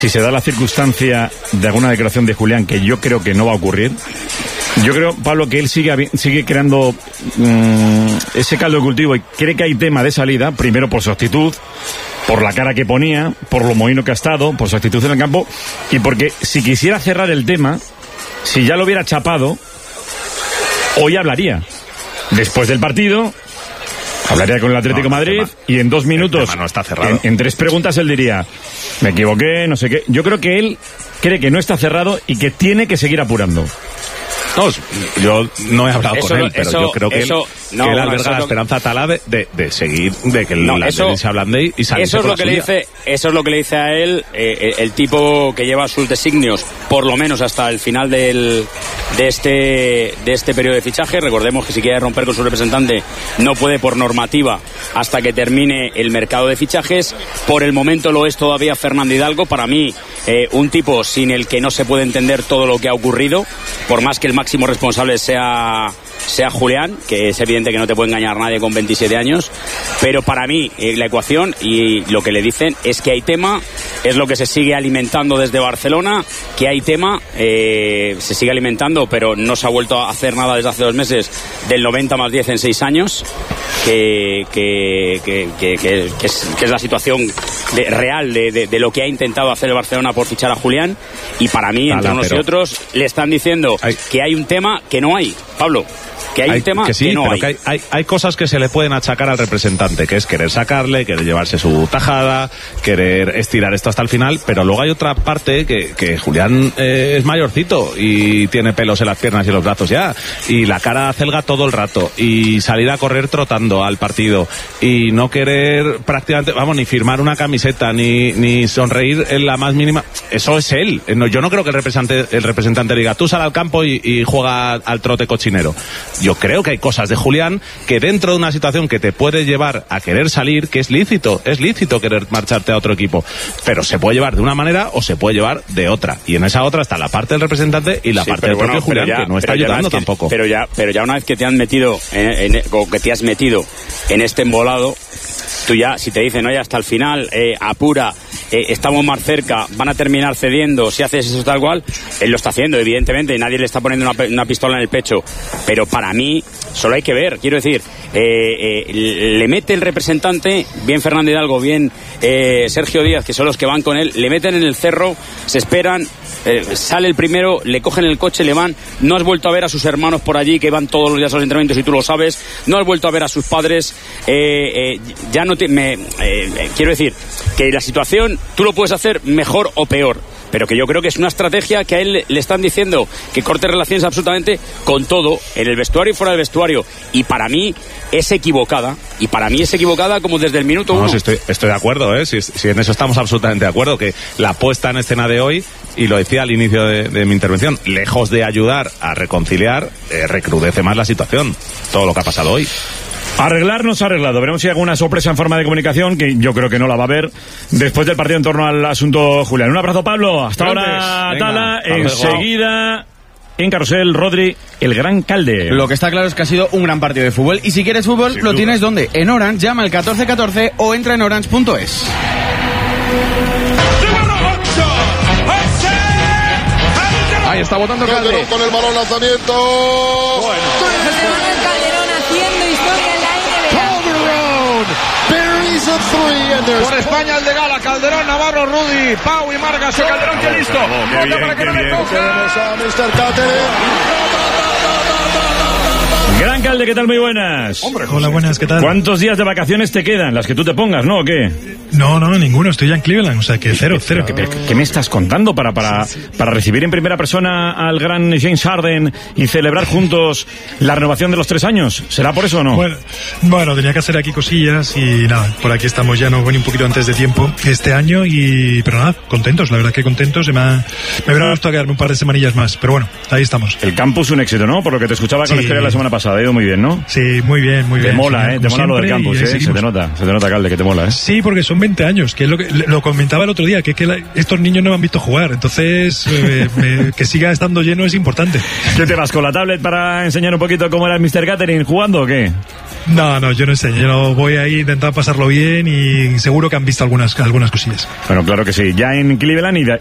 Si se da la circunstancia de alguna declaración de Julián, que yo creo que no va a ocurrir, yo creo, Pablo, que él sigue creando ese caldo de cultivo y cree que hay tema de salida, primero por su actitud, por la cara que ponía, por lo mohino que ha estado, por su actitud en el campo, y porque si quisiera cerrar el tema, si ya lo hubiera chapado, hoy hablaría. Después del partido, hablaría con el Atlético de Madrid y en 2 minutos, no está cerrado. En 3 preguntas, él diría, me equivoqué, no sé qué. Yo creo que él cree que no está cerrado y que tiene que seguir apurando. No, yo no he hablado con él, pero yo creo que él alberga la esperanza tala de seguir, de que se ablande y salirse por la suya. Eso es lo que le dice a él el tipo que lleva sus designios, por lo menos hasta el final de este periodo de fichaje. Recordemos que si quiere romper con su representante, no puede por normativa hasta que termine el mercado de fichajes. Por el momento lo es todavía Fernando Hidalgo. Para mí, un tipo sin el que no se puede entender todo lo que ha ocurrido, por más que el máximo responsable sea Julián, que es evidente que no te puede engañar nadie con 27 años, pero para mí la ecuación y lo que le dicen es que hay tema, es lo que se sigue alimentando desde Barcelona, que hay tema, se sigue alimentando, pero no se ha vuelto a hacer nada desde hace 2 meses, del 90 más 10 en 6 años, que es la situación real de lo que ha intentado hacer el Barcelona por fichar a Julián, y para mí, entre unos y otros, le están diciendo que hay un tema que no hay, Pablo. Que hay un tema que, sí, que no pero hay. Que hay cosas que se le pueden achacar al representante, que es querer sacarle, querer llevarse su tajada, querer estirar esto hasta el final, pero luego hay otra parte que Julián es mayorcito y tiene pelos en las piernas y en los brazos ya, y la cara celga todo el rato, y salir a correr trotando al partido, y no querer prácticamente, ni firmar una camiseta, ni sonreír en la más mínima. Eso es él. Yo no creo que el representante diga, tú sal al campo y juega al trote cochinero. Yo creo que hay cosas de Julián que dentro de una situación que te puede llevar a querer salir, que es lícito querer marcharte a otro equipo, pero se puede llevar de una manera o se puede llevar de otra, y en esa otra está la parte del representante y la parte del propio Julián, que no está ayudando tampoco. Pero ya una vez que te han metido o que te has metido en este embolado, tú ya, si te dicen, oye, hasta el final, apura, estamos más cerca, van a terminar cediendo, si haces eso tal cual, él lo está haciendo, evidentemente, nadie le está poniendo una pistola en el pecho, pero para mí solo hay que ver, quiero decir, le mete el representante, bien Fernando Hidalgo, bien Sergio Díaz, que son los que van con él, le meten en el cerro, se esperan, sale el primero, le cogen el coche, le van, no has vuelto a ver a sus hermanos por allí, que van todos los días a los entrenamientos y tú lo sabes, no has vuelto a ver a sus padres, ya no quiero decir que la situación tú lo puedes hacer mejor o peor, pero que yo creo que es una estrategia que a él le están diciendo que corte relaciones absolutamente con todo, en el vestuario y fuera del vestuario, y para mí es equivocada, como desde el minuto 1. Sí, estoy de acuerdo, si en eso estamos absolutamente de acuerdo, que la puesta en escena de hoy, y lo decía al inicio de mi intervención, lejos de ayudar a reconciliar, recrudece más la situación, todo lo que ha pasado hoy. Arreglar no se ha arreglado. Veremos si hay alguna sorpresa en forma de comunicación, que yo creo que no la va a haber después del partido en torno al asunto Julián. Un abrazo, Pablo. Hasta ahora, Tala. Enseguida, en Carrusel, Rodri, el Gran Calde. Lo que está claro es que ha sido un gran partido de fútbol. Y si quieres fútbol, lo tienes ¿dónde? En Orange. Llama al 1414 o entra en orange.es. Ahí está botando Calderón con el balón, lanzamiento. Bueno. Por España el de Gala, Calderón, Navarro, Rudy, Pau y Margas, el Calderón que listo. Para que no le toque. Tenemos a Mr. Catering. Gran Calde, ¿qué tal? Muy buenas. Hombre, hola, buenas, ¿qué tal? ¿Cuántos días de vacaciones te quedan? Las que tú te pongas, ¿no? ¿O qué? No, ninguno. Estoy ya en Cleveland, o sea que cero. ¿Qué me estás contando para recibir en primera persona al gran James Harden y celebrar juntos la renovación de los 3 años? ¿Será por eso o no? Bueno, tenía que hacer aquí cosillas y nada, por aquí estamos ya, no, un poquito antes de tiempo este año, pero nada, contentos, la verdad que contentos. Me hubiera gustado quedarme un par de semanillas más, pero bueno, ahí estamos. El campus un éxito, ¿no? Por lo que te escuchaba con la historia la semana pasada, ha ido muy bien, ¿no? Sí, muy bien. Te mola, te mola lo del campus, se te nota, Calde, que te mola, Sí, porque son 20 años, que es lo comentaba el otro día, que estos niños no me han visto jugar, entonces que siga estando lleno es importante. ¿Qué te vas con la tablet para enseñar un poquito cómo era el Mr. Catering jugando o qué? No, yo no sé. Yo voy a intentar pasarlo bien y seguro que han visto algunas cosillas. Bueno, claro que sí. Ya en Cleveland